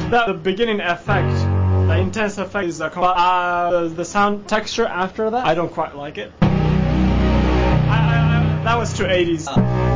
The beginning effect, the intense effect is but the sound texture after that, I don't quite like it. That was too 80s.